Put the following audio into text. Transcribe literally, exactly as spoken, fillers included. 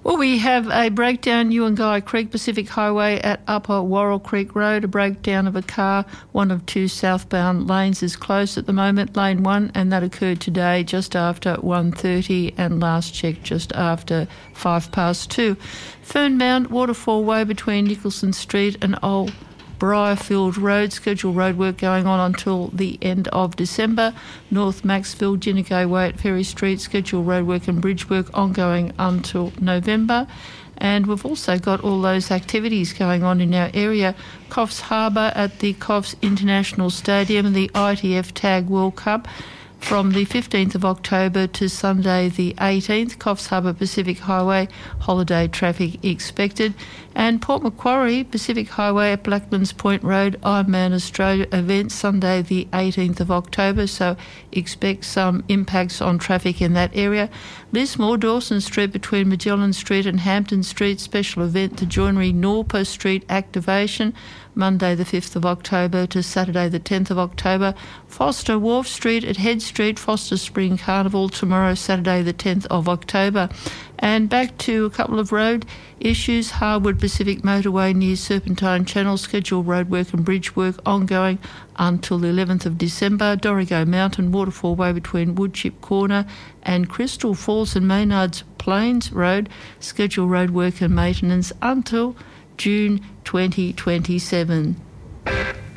Well, we have a breakdown, Uangai Creek Pacific Highway at Upper Worrell Creek Road, a breakdown of a car. One of two southbound lanes is closed at the moment, lane one, and that occurred today just after one thirty and last check just after five past two. Fernmount Waterfall Way between Nicholson Street and Old Briarfield Road, scheduled roadwork going on until the end of December. North Maxfield Jinagay Way at Ferry Street, scheduled roadwork and bridge work ongoing until November. And we've also got all those activities going on in our area. Coffs Harbour at the Coffs International Stadium and the I T F Tag World Cup from the fifteenth of October to Sunday the eighteenth. Coffs Harbour Pacific Highway, holiday traffic expected. And Port Macquarie Pacific Highway at Blackmans Point Road, Ironman Australia event Sunday the eighteenth of October, so expect some impacts on traffic in that area. Lismore, Dawson Street between Magellan Street and Hampton Street, special event the Joinery Norper Street activation, Monday the fifth of October to Saturday the tenth of October. Foster Wharf Street at Head Street, Foster Spring Carnival tomorrow, Saturday the tenth of October. And back to a couple of road issues. Harwood Pacific Motorway near Serpentine Channel, scheduled roadwork and bridge work ongoing until the eleventh of December. Dorrigo Mountain Waterfall Way between Woodchip Corner and Crystal Falls and Maynards Plains Road, scheduled roadwork and maintenance until June twenty twenty-seven.